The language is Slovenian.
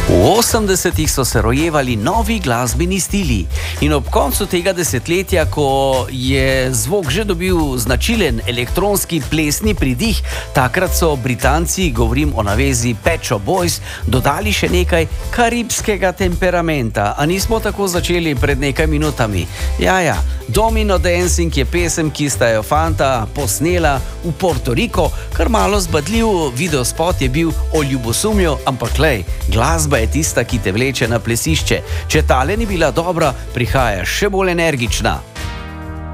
V 80-ih so se rojevali novi glasbeni stili in ob koncu tega desetletja, ko je zvok že dobil značilen elektronski plesni pridih, takrat so Britanci, govorim o navezi Pet Shop Boys, dodali še nekaj karibskega temperamenta. A nismo tako začeli pred nekaj minutami? Ja, Domino Dancing je pesem, ki sta jo fanta posnela v Porto Rico, kar malo zbadljiv videospot je bil o ljubosumju, ampak lej, glasba je tista, ki te vleče na plesišče. Če tale ni bila dobra, prihaja še bolj energična.